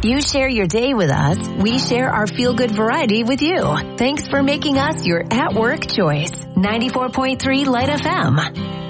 You share your day with us. We share our feel-good variety with you. Thanks for making us your at-work choice. 94.3 Light FM.